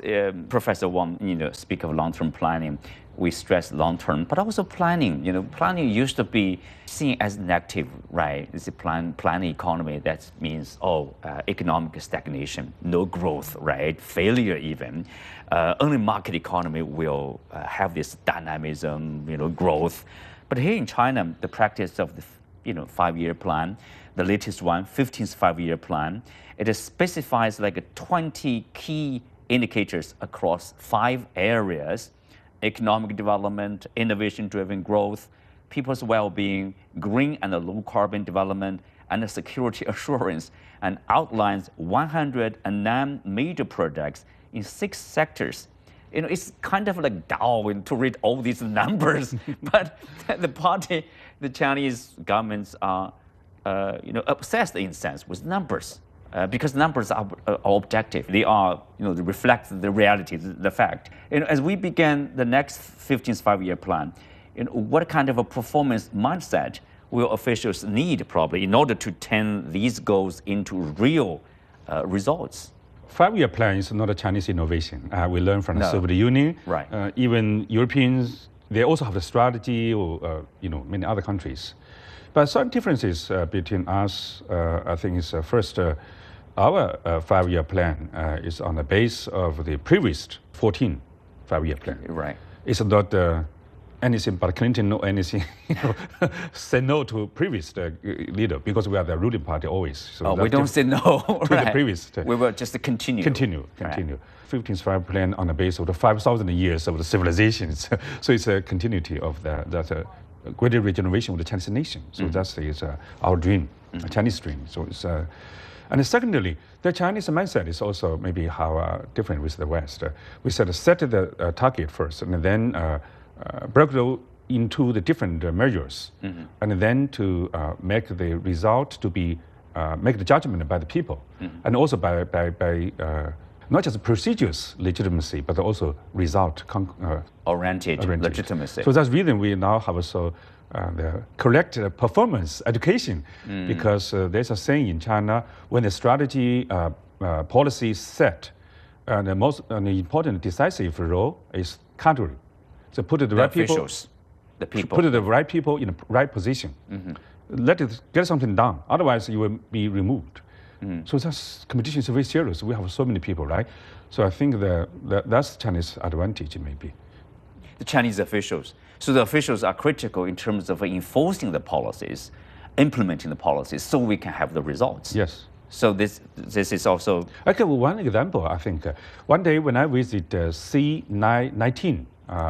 Professor Wang, speak of long-term planning, we stress long-term, but also planning. Planning used to be seen as negative, right? It's a plan economy. That means, economic stagnation, no growth, right? Failure even. Only market economy will have this dynamism, growth. But here in China, the practice of the 5-year plan, the latest one, 15th 5-year plan, it specifies like 20 key indicators across 5 areas: economic development, innovation-driven growth, people's well-being, green and low carbon development, and security assurance, and outlines 109 major projects in 6 sectors. It's kind of like dull to read all these numbers, but the Chinese governments are, obsessed in a sense with numbers, because numbers are objective. They are, they reflect the reality, the fact. As we begin the next 15th 5-year plan, what kind of a performance mindset will officials need probably in order to turn these goals into real results? 5-year plan is not a Chinese innovation. We learned from the Soviet Union. Right. Even Europeans, they also have the strategy, or many other countries. But certain differences between us, I think, is first, our 5-year plan is on the base of the previous 14 5-year plan. Right. It's not anything but Clinton or anything, say no to previous leader, because we are the ruling party always. So we don't say no to the previous. We will just continue. Continue. Right. 15th 5-year plan on the base of the 5,000 years of the civilizations. So it's a continuity of that greater regeneration of the Chinese nation. So that is our dream, a Chinese dream. So it's and secondly, the Chinese mindset is also maybe how different with the West. We set the target first, and then break it into the different measures, and then to make the result to be make the judgment by the people, and also by not just procedures legitimacy, but also result oriented legitimacy. So that's the reason we now have the correct performance education, because there's a saying in China, when the strategy policy is set, the most important decisive role is country. So put the right people, put the right people in the right position. Let it get something done. Otherwise, you will be removed. So that's competition is very serious. We have so many people, right? So I think that's Chinese advantage, maybe. The Chinese officials. So the officials are critical in terms of enforcing the policies, implementing the policies, so we can have the results. Yes. So this is also. I give one example. I think one day when I visit C919.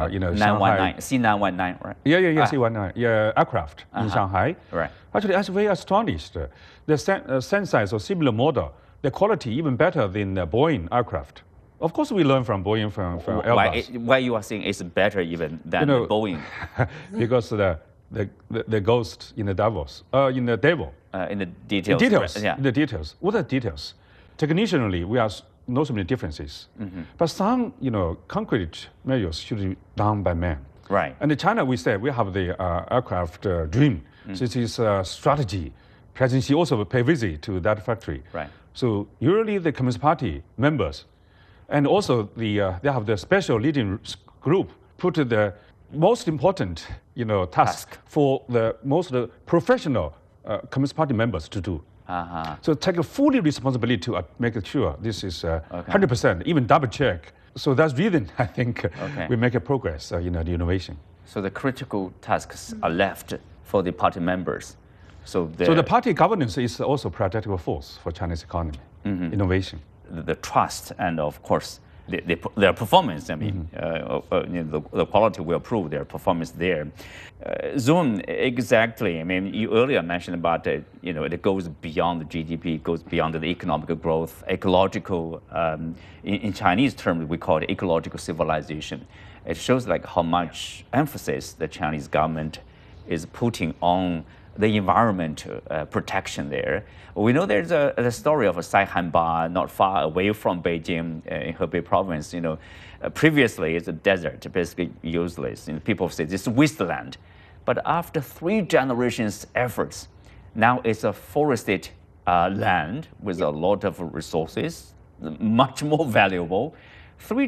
919, C919, right? Yeah, C919, aircraft in Shanghai. Right. Actually, I was very astonished. The Senseis or similar model, the quality even better than the Boeing aircraft. Of course, we learn from Boeing, from Airbus. Why you are saying it's better even than Boeing? Because the ghost in the devils, in the devil. In the details. In the details. What are details? Technicianly, we are know so many differences, but some concrete measures should be done by man. Right. And in China, we said we have the aircraft dream. So it is strategy. President Xi also will pay visit to that factory. Right. So usually the Communist Party members, and also they have the special leading group put the most important task for the most professional Communist Party members to do. So take a fully responsibility to make sure this is 100%, even double check. So that's reason I think we make a progress in the innovation. So the critical tasks are left for the party members. So the party governance is also a practical force for Chinese economy, innovation. The trust and of course their performance. I mean, the quality will prove their performance there. Zoom, exactly. I mean, you earlier mentioned about it. It goes beyond the GDP, it goes beyond the economic growth, ecological. In Chinese terms, we call it ecological civilization. It shows like how much emphasis the Chinese government is putting on the environment protection there. We know there's a story of a Saihanba not far away from Beijing in Hebei province. Previously it's a desert, basically useless. People say this is wasteland. But after 3 generations efforts, now it's a forested land with a lot of resources, much more valuable. 3